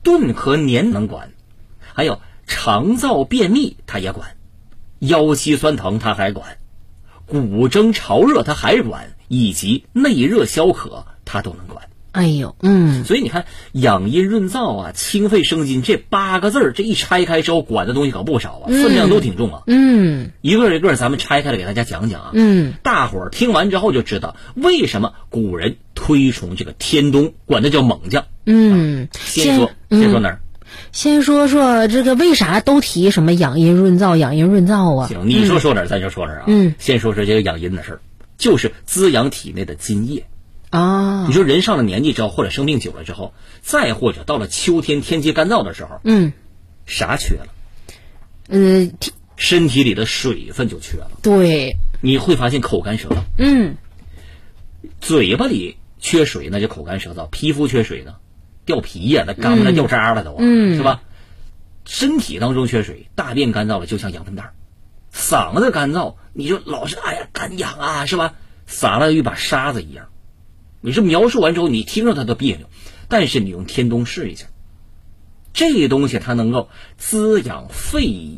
顿和黏能管，还有肠燥便秘它也管，腰膝酸疼它还管，骨蒸潮热它还管，以及内热消渴它都能管。 哎呦， 所以你看养阴润燥啊，清肺生津这8个字儿，这一拆开之后管的东西可不少啊，分量都挺重啊。一个一个咱们拆开了给大家讲讲啊。大伙儿听完之后就知道为什么古人推崇这个天冬，管它叫猛将。先说哪儿？ 先说说这个为啥都提什么养阴润燥啊？ 行，你说哪儿咱就说哪儿啊。先说说这个养阴的事儿，就是滋养体内的津液。你说人上了年纪之后，或者生病久了之后，再或者到了秋天天气干燥的时候，啥缺了？身体里的水分就缺了。 对， 你会发现口干舌燥。嘴巴里缺水那就口干舌燥，皮肤缺水呢，掉皮呀，那干巴那掉渣了都是吧？身体当中缺水，大便干燥了就像羊粪蛋，嗓子干燥，你就老是哎呀干痒啊，是吧？撒了一把沙子一样。你这描述完之后，你听着它都别扭，但是你用天冬试一下，这东西它能够滋养肺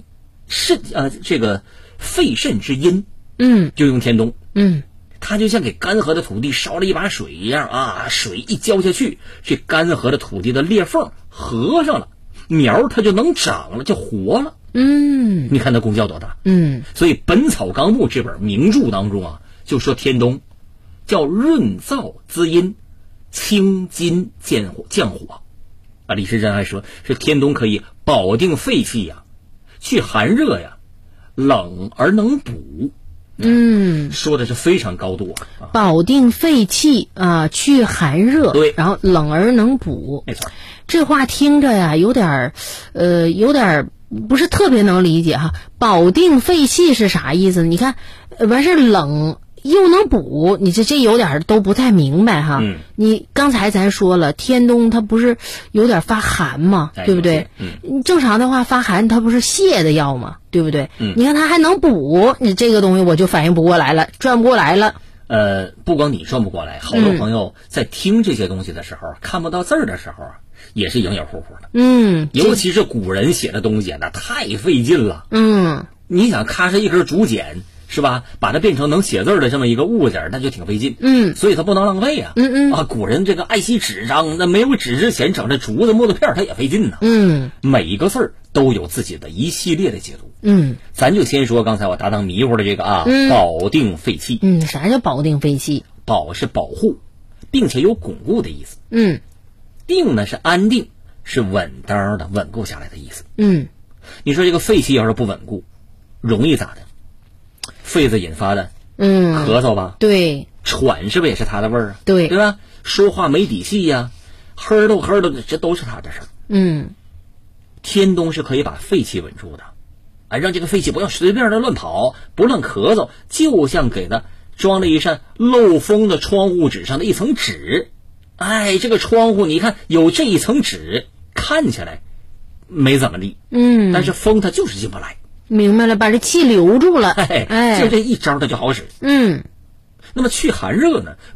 肾之阴。就用天冬。它就像给干涸的土地烧了一把水一样啊，水一浇下去，这干涸的土地的裂缝合上了，苗它就能长了，就活了。你看它功效多大。所以《本草纲目》这本名著当中啊，就说天冬叫润燥滋阴，清津降火。李时珍还说是天冬可以保定肺气呀，去寒热呀，冷而能补。说的是非常高度啊。 保定肺气啊，去寒热， 对， 然后冷而能补。 没错， 这话听着呀，有点不是特别能理解哈。保定肺气是啥意思？你看，完事冷又能补，你这有点都不太明白哈。你刚才咱说了，天冬它不是有点发寒吗？对不对？正常的话发寒它不是泻的药吗？对不对？你看它还能补，你这个东西我就反应不过来了，转不过来了。 不光你转不过来，好多朋友在听这些东西的时候，看不到字儿的时候啊，也是影影乎乎的。尤其是古人写的东西那太费劲了。你想咔嚓一根竹简是吧，把它变成能写字的这么一个物件，那就挺费劲。所以它不能浪费啊。古人这个爱惜纸张，那没有纸之前整这竹子木头片它也费劲呢。每一个字儿都有自己的一系列的解读。咱就先说刚才我搭档迷糊的这个保定肺气。 啥叫保定肺气？ 保是保护，并且有巩固的意思。定呢是安定，是稳当的稳固下来的意思。你说这个肺气要是不稳固，容易咋的？肺子引发的咳嗽吧， 对， 喘是不是也是他的味儿啊？ 对吧？说话没底气呀，呵喽呵喽的，这都是他的事儿。天冬是可以把肺气稳住的，让这个肺气不要随便的乱跑，不乱咳嗽，就像给他装了一扇漏风的窗户纸上的一层纸。这个窗户你看有这一层纸，看起来没怎么地，但是风它就是进不来。 明白了，把这气留住了。 就这一招它就好使。 那么去寒热呢？